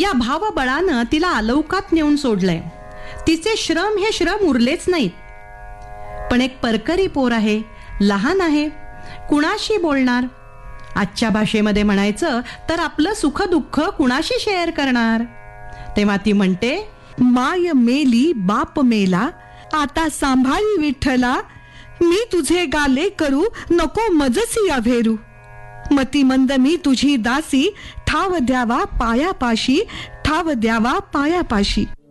या भावबळानं तिला अलौकात नेऊन सोडलंय. तिचे श्रम हे श्रम उरलेच नाहीत. पण एक परकरी पोर आहे, लहान आहे, कुणाशी बोलणार? आजच्या भाषेमध्ये म्हणायचं तर आपलं सुख दुःख कुणाशी शेअर करणार? तेव्हा ती म्हणते, माय मेली बाप मेला, आता सांभाळी विठ्ठला, मी तुझे गाले करू नको मजसी अभेरू. मती मंद मी तुझी दासी, ठाव द्यावा पायापाशी, ठाव द्यावा पायापाशी.